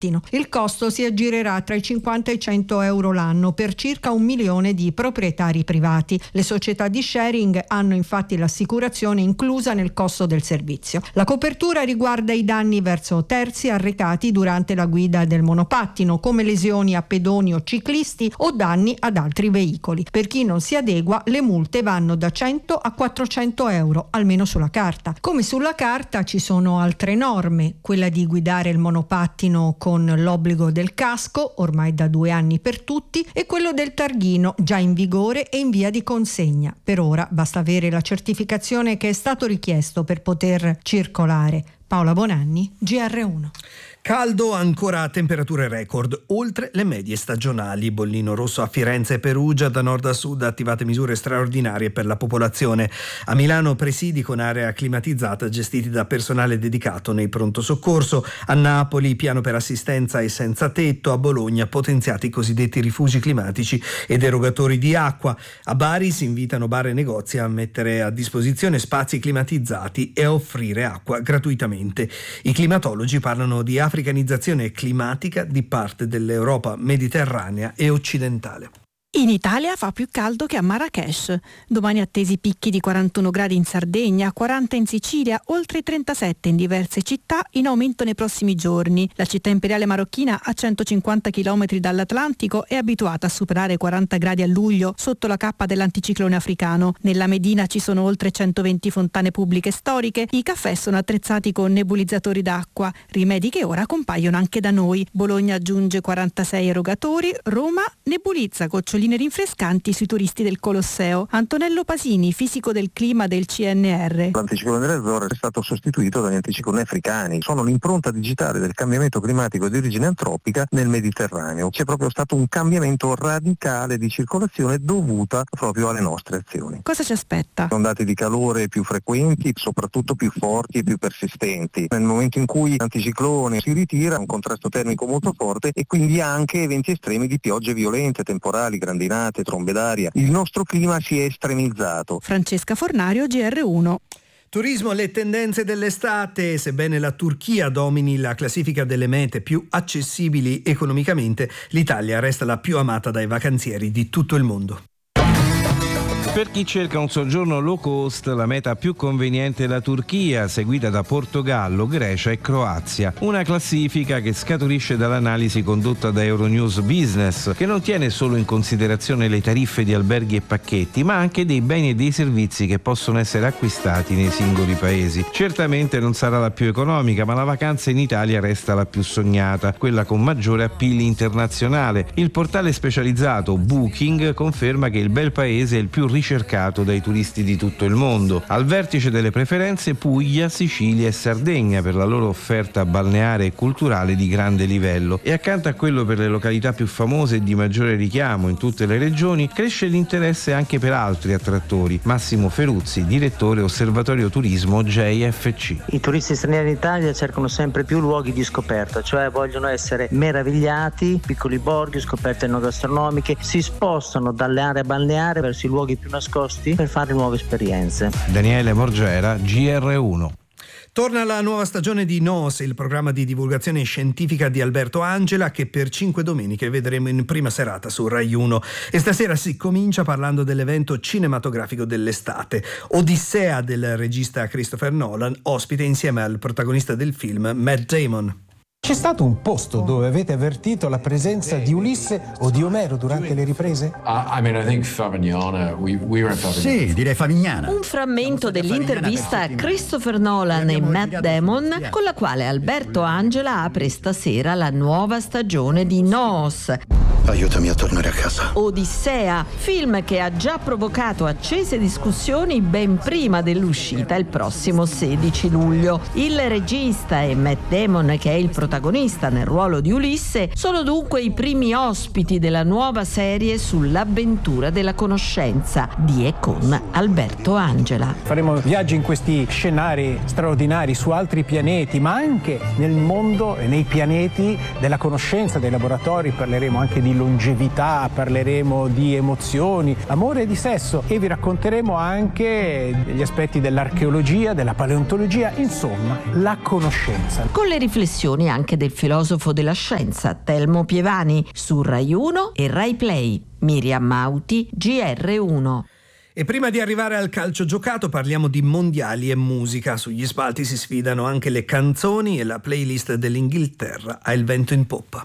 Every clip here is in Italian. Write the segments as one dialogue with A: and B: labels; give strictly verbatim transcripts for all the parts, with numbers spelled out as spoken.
A: monopattino. Il costo si aggirerà tra i cinquanta e i cento euro l'anno per circa un milione di proprietari privati. Le società di sharing hanno infatti l'assicurazione inclusa nel costo del servizio. La copertura riguarda i danni verso terzi arrecati durante la guida del monopattino, come lesioni a pedoni o ciclisti o danni ad altri veicoli. Per chi non si adegua, le multe vanno da cento a quattrocento euro, almeno sulla carta. Come sulla carta ci sono altre norme, quella di guidare il monopattino con l'obbligo del casco, ormai da due anni per tutti, e quello del targhino, già in vigore e in via di consegna. Per ora basta avere la certificazione che è stato richiesto per poter circolare. Paola Bonanni, G R uno.
B: Caldo ancora a temperature record, oltre le medie stagionali. Bollino rosso a Firenze e Perugia, da nord a sud attivate misure straordinarie per la popolazione. A Milano presidi con area climatizzata gestiti da personale dedicato nei pronto soccorso. A Napoli piano per assistenza e senza tetto. A Bologna potenziati i cosiddetti rifugi climatici ed erogatori di acqua. A Bari si invitano bar e negozi a mettere a disposizione spazi climatizzati e a offrire acqua gratuitamente. I climatologi parlano di africanizzazione climatica di parte dell'Europa mediterranea e occidentale.
C: In Italia fa più caldo che a Marrakech. Domani attesi picchi di quarantuno gradi in Sardegna, quaranta in Sicilia, oltre trentasette in diverse città, in aumento nei prossimi giorni. La città imperiale marocchina, a centocinquanta chilometri dall'Atlantico, è abituata a superare quaranta gradi a luglio sotto la cappa dell'anticiclone africano. Nella Medina ci sono oltre centoventi fontane pubbliche storiche. I caffè sono attrezzati con nebulizzatori d'acqua, rimedi che ora compaiono anche da noi. Bologna aggiunge quarantasei erogatori, Roma nebulizza gocciolini rinfrescanti sui turisti del Colosseo. Antonello Pasini, fisico del clima del C N R.
D: L'anticiclone delle Azzorre è stato sostituito dagli anticicloni africani. Sono l'impronta digitale del cambiamento climatico di origine antropica nel Mediterraneo. C'è proprio stato un cambiamento radicale di circolazione dovuta proprio alle nostre azioni.
C: Cosa ci aspetta?
D: Ondate di calore più frequenti, soprattutto più forti e più persistenti. Nel momento in cui l'anticiclone si ritira, un contrasto termico molto forte e quindi anche eventi estremi di piogge violente, temporali, grandinate, trombe d'aria. Il nostro clima si è estremizzato.
C: Francesca Fornario, G R uno.
B: Turismo, le tendenze dell'estate. Sebbene la Turchia domini la classifica delle mete più accessibili economicamente, l'Italia resta la più amata dai vacanzieri di tutto il mondo.
E: Per chi cerca un soggiorno low cost, la meta più conveniente è la Turchia, seguita da Portogallo, Grecia e Croazia. Una classifica che scaturisce dall'analisi condotta da Euronews Business, che non tiene solo in considerazione le tariffe di alberghi e pacchetti, ma anche dei beni e dei servizi che possono essere acquistati nei singoli paesi. Certamente non sarà la più economica, ma la vacanza in Italia resta la più sognata, quella con maggiore appeal internazionale. Il portale specializzato Booking conferma che il bel paese è il più ricercato dai turisti di tutto il mondo. Al vertice delle preferenze Puglia, Sicilia e Sardegna per la loro offerta balneare e culturale di grande livello, e accanto a quello per le località più famose e di maggiore richiamo in tutte le regioni cresce l'interesse anche per altri attrattori. Massimo Feruzzi, direttore Osservatorio Turismo J F C.
F: I turisti stranieri in Italia cercano sempre più luoghi di scoperta, cioè vogliono essere meravigliati, piccoli borghi, scoperte enogastronomiche, si spostano dalle aree balneari verso i luoghi più nascosti per fare nuove esperienze.
E: Daniele Morgera, G R uno.
B: Torna la nuova stagione di Noos, il programma di divulgazione scientifica di Alberto Angela, che per cinque domeniche vedremo in prima serata su Rai uno. E stasera si comincia parlando dell'evento cinematografico dell'estate, Odissea del regista Christopher Nolan, ospite insieme al protagonista del film, Matt Damon.
G: C'è stato un posto dove avete avvertito la presenza di Ulisse o di Omero durante le riprese?
H: Uh, I mean, I think Favignana, we, we were in Favignana.
I: Sì, direi Favignana.
J: Un frammento dell'intervista a Christopher Nolan e Matt Damon, con la quale Alberto Angela apre stasera la nuova stagione di Noos.
I: Aiutami a tornare a casa.
J: Odissea, film che ha già provocato accese discussioni ben prima dell'uscita il prossimo sedici luglio. Il regista e Matt Damon, che è il protagonista nel ruolo di Ulisse, sono dunque i primi ospiti della nuova serie sull'avventura della conoscenza di e con Alberto Angela.
G: Faremo viaggi in questi scenari straordinari su altri pianeti, ma anche nel mondo e nei pianeti della conoscenza, dei laboratori. Parleremo anche di longevità, parleremo di emozioni, amore e di sesso e vi racconteremo anche degli aspetti dell'archeologia, della paleontologia, insomma, la conoscenza.
J: Con le riflessioni anche del filosofo della scienza Telmo Pievani su Rai uno e Rai Play. Miriam Mauti, G R uno.
B: E prima di arrivare al calcio giocato parliamo di mondiali e musica. Sugli spalti si sfidano anche le canzoni e la playlist dell'Inghilterra ha il vento in poppa.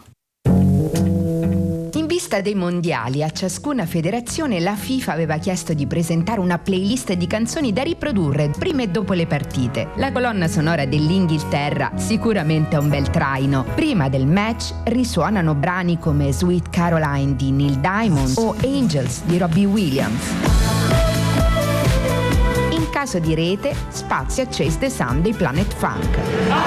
K: In vista dei mondiali, a ciascuna federazione la FIFA aveva chiesto di presentare una playlist di canzoni da riprodurre prima e dopo le partite. La colonna sonora dell'Inghilterra sicuramente è un bel traino. Prima del match risuonano brani come Sweet Caroline di Neil Diamond o Angels di Robbie Williams. In caso di rete, spazio a Chase the Sun dei Planet Funk.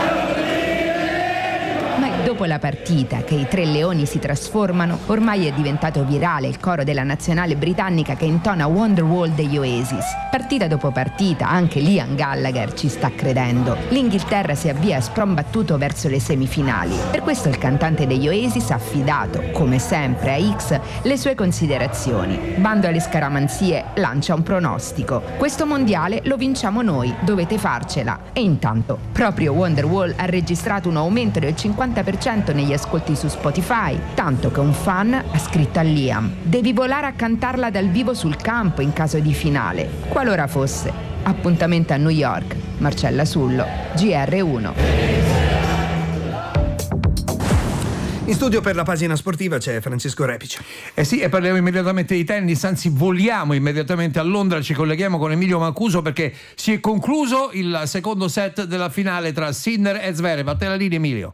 K: Ma è dopo la partita che i tre leoni si trasformano. Ormai è diventato virale il coro della nazionale britannica che intona Wonderwall degli Oasis. Partita dopo partita, anche Liam Gallagher ci sta credendo. L'Inghilterra si avvia sprombattuto verso le semifinali. Per questo il cantante degli Oasis ha affidato, come sempre, a X le sue considerazioni. Bando alle scaramanzie, lancia un pronostico. Questo mondiale lo vinciamo noi, dovete farcela. E intanto, proprio Wonderwall ha registrato un aumento del cinquanta per cento negli ascolti su Spotify, tanto che un fan ha scritto a Liam: devi volare a cantarla dal vivo sul campo in caso di finale, qualora fosse. Appuntamento a New York. Marcella Sullo, G R uno.
B: In studio per la pagina sportiva c'è Francesco Repice.
L: Eh sì, e parliamo immediatamente di tennis, anzi voliamo immediatamente a Londra, ci colleghiamo con Emilio Mancuso perché si è concluso il secondo set della finale tra Sinner e Zverev. A te la linea, Emilio.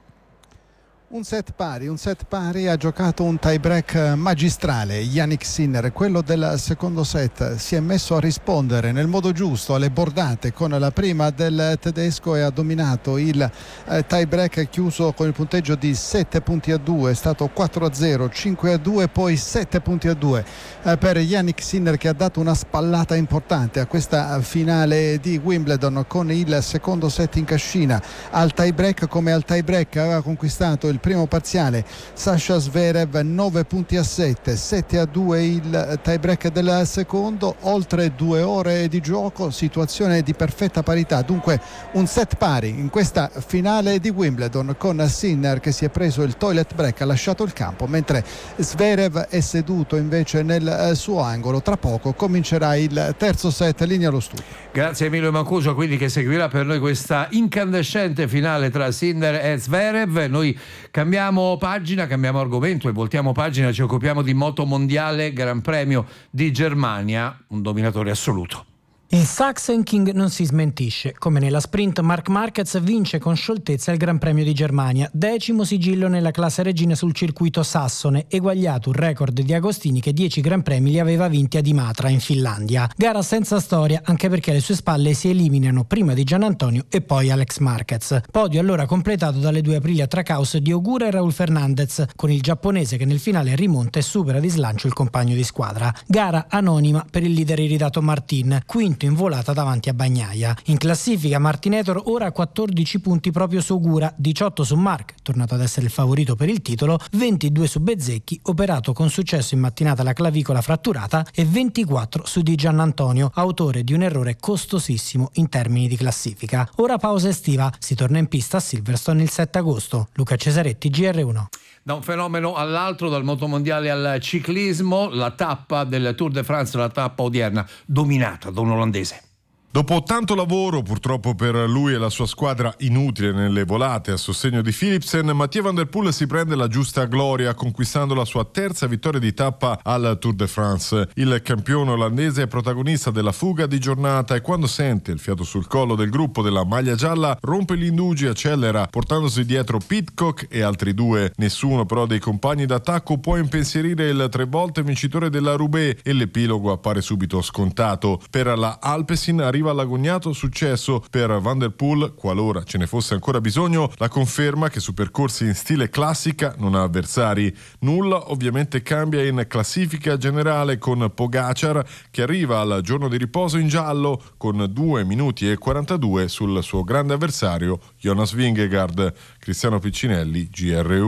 M: Un set pari, un set pari, ha giocato un tie break magistrale Jannik Sinner. Quello del secondo set si è messo a rispondere nel modo giusto alle bordate con la prima del tedesco e ha dominato il eh, tie break chiuso con il punteggio di sette punti a due, è stato quattro a zero, cinque a due, poi sette punti a due eh, per Jannik Sinner, che ha dato una spallata importante a questa finale di Wimbledon con il secondo set in cascina. Al tie break come al tie break aveva conquistato il il primo parziale Sasha Zverev, nove punti a sette, sette a due il tie break del secondo. Oltre due ore di gioco, situazione di perfetta parità, dunque un set pari in questa finale di Wimbledon, con Sinner che si è preso il toilet break, ha lasciato il campo, mentre Zverev è seduto invece nel suo angolo. Tra poco comincerà il terzo set. Linea allo studio.
L: Grazie Emilio Mancuso, quindi, che seguirà per noi questa incandescente finale tra Sinner e Zverev. Noi cambiamo pagina, cambiamo argomento e voltiamo pagina, ci occupiamo di moto mondiale, Gran Premio di Germania, un dominatore assoluto.
N: Il Sachsen-King non si smentisce. Come nella sprint, Marc Marquez vince con scioltezza il Gran Premio di Germania, decimo sigillo nella classe regina sul circuito sassone, eguagliato un record di Agostini che dieci Gran Premi li aveva vinti ad Imatra in Finlandia. Gara senza storia, anche perché alle sue spalle si eliminano prima di Gianantonio e poi Alex Marquez. Podio allora completato dalle due Aprilia Trackhouse di Ogura e Raul Fernandez, con il giapponese che nel finale rimonta e supera di slancio il compagno di squadra. Gara anonima per il leader iridato Martin, quinto in volata davanti a Bagnaia. In classifica Martinetor ora ha quattordici punti proprio su Ogura, diciotto su Marc, tornato ad essere il favorito per il titolo, ventidue su Bezzecchi, operato con successo in mattinata la clavicola fratturata, e ventiquattro su Di Giannantonio, autore di un errore costosissimo in termini di classifica. Ora pausa estiva, si torna in pista a Silverstone il sette agosto. Luca Cesaretti, G R uno.
L: Da un fenomeno all'altro, dal motomondiale al ciclismo, la tappa del Tour de France, la tappa odierna, dominata da un olandese.
O: Dopo tanto lavoro, purtroppo per lui e la sua squadra inutile nelle volate a sostegno di Philipsen, Mathieu van der Poel si prende la giusta gloria conquistando la sua terza vittoria di tappa al Tour de France. Il campione olandese è protagonista della fuga di giornata e quando sente il fiato sul collo del gruppo della maglia gialla rompe gli indugi e accelera portandosi dietro Pidcock e altri due. Nessuno però dei compagni d'attacco può impensierire il tre volte vincitore della Roubaix e l'epilogo appare subito scontato. Per la Alpecin arriva all'agognato successo. Per Van der Poel, qualora ce ne fosse ancora bisogno, la conferma che su percorsi in stile classica non ha avversari. Nulla ovviamente cambia in classifica generale con Pogacar che arriva al giorno di riposo in giallo con due minuti e quarantadue sul suo grande avversario Jonas Vingegaard. Cristiano Piccinelli, G R uno.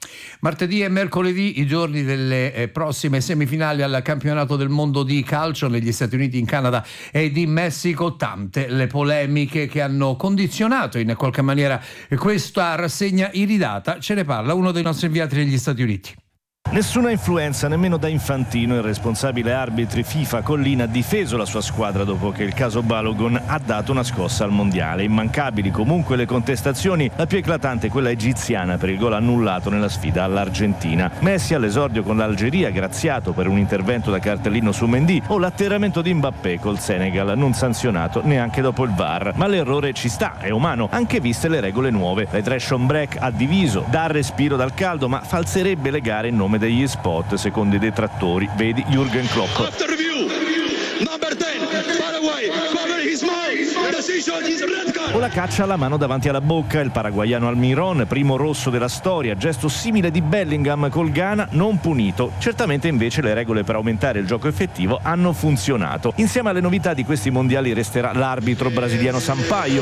L: Martedì e mercoledì i giorni delle eh, prossime semifinali al campionato del mondo di calcio negli Stati Uniti, in Canada ed in Messico. Tante le polemiche che hanno condizionato in qualche maniera questa rassegna iridata. Ce ne parla uno dei nostri inviati negli Stati Uniti.
P: Nessuna influenza nemmeno da Infantino. Il responsabile arbitri FIFA Collina ha difeso la sua squadra dopo che il caso Balogun ha dato una scossa al mondiale. Immancabili comunque le contestazioni, la più eclatante quella egiziana per il gol annullato nella sfida all'Argentina. Messi all'esordio con l'Algeria graziato per un intervento da cartellino su Mendy, o l'atterramento di Mbappé col Senegal non sanzionato neanche dopo il V A R. Ma l'errore ci sta, è umano, anche viste le regole nuove. Federation Break ha diviso, dà respiro dal caldo, ma falserebbe le gare in nome degli spot, secondo i detrattori. Vedi Jürgen Klopp.
Q: After review, number ten, Paraguay, cover his mouth, decision is red card.
P: O la caccia alla mano davanti alla bocca, il paraguaiano Almiron, primo rosso della storia, gesto simile di Bellingham col Ghana, non punito. Certamente invece le regole per aumentare il gioco effettivo hanno funzionato. Insieme alle novità di questi mondiali resterà l'arbitro brasiliano Sampaio.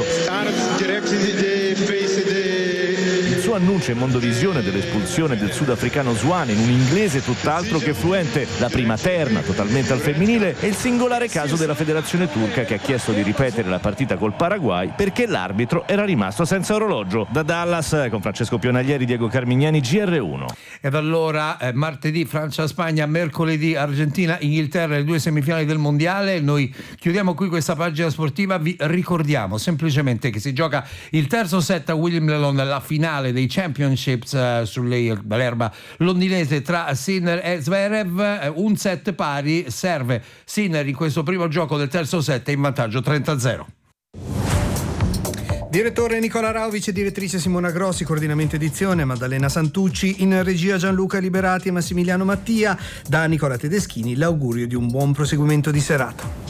P: Il suo annuncio in Mondovisione dell'espulsione del sudafricano Zwane in un inglese tutt'altro che fluente, la prima terna totalmente al femminile, e il singolare caso della federazione turca che ha chiesto di ripetere la partita col Paraguay perché l'arbitro era rimasto senza orologio. Da Dallas con Francesco Pionaglieri, Diego Carmignani, G R uno.
L: Ed allora eh, martedì Francia-Spagna, mercoledì Argentina-Inghilterra, le due semifinali del mondiale. Noi chiudiamo qui questa pagina sportiva. Vi ricordiamo semplicemente che si gioca il terzo set a Wimbledon, la finale dei Championships uh, sull'erba londinese tra Sinner e Zverev. Uh, un set pari, serve Sinner in questo primo gioco del terzo set in vantaggio trenta a zero.
B: Direttore Nicola Rauvic, direttrice Simona Grossi, coordinamento edizione Maddalena Santucci, in regia Gianluca Liberati e Massimiliano Mattia. Da Nicola Tedeschini l'augurio di un buon proseguimento di serata.